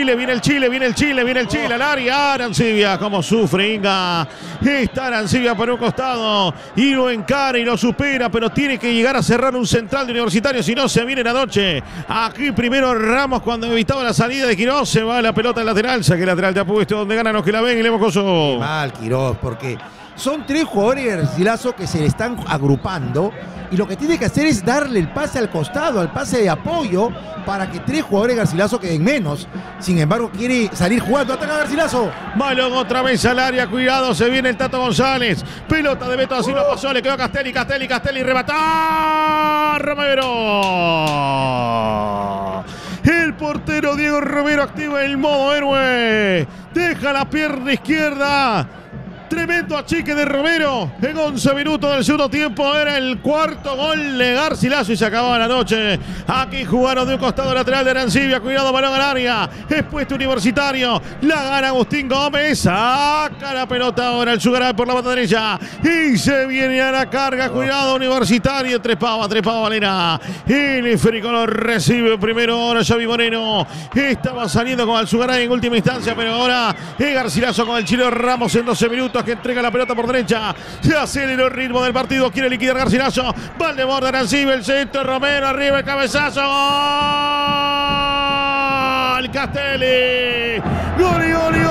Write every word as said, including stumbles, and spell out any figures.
Chile, viene el Chile, viene el Chile, viene el Chile al área. Arancibia, como sufre Inga. Está Arancibia por un costado y lo encara y lo supera, pero tiene que llegar a cerrar un central de Universitario, si no se viene la noche. Aquí primero Ramos cuando evitaba la salida de Quiroz, se va la pelota al lateral, saque lateral de apuesto donde ganan los que la ven y le mocoso. Mal Quiroz, porque son tres jugadores de Garcilaso que se le están agrupando y lo que tiene que hacer es darle el pase al costado, al pase de apoyo, para que tres jugadores de Garcilaso queden menos. Sin embargo, quiere salir jugando. Ataca Garcilaso. Balón otra vez al área. Cuidado, se viene el Tato González. Pelota de Beto, así lo pasó. Le quedó a Castelli, Castelli, Castelli. Rebata Romero. El portero Diego Romero activa el modo héroe. Deja la pierna izquierda. Tremendo achique de Romero en once minutos del segundo tiempo. Era el cuarto gol de Garcilaso y se acababa la noche. Aquí jugaron de un costado lateral de Arancibia. Cuidado, balón al área. Expuesto Universitario. La gana Agustín Gómez. Saca la pelota ahora el Sugaray por la banda derecha. Y se viene a la carga. Cuidado, Universitario. Trepaba, trepaba Valera. El esférico lo recibe primero ahora Xavi Moreno. Estaba saliendo con el Sugaray en última instancia, pero ahora es Garcilaso con el chileno Ramos en doce minutos, que entrega la pelota por derecha. Se aceleró el ritmo del partido. Quiere liquidar Garcilaso. Valdemorda, Arancibia, el centro. Romero arriba, el cabezazo. ¡Gol! Castelli. ¡Gol, gol!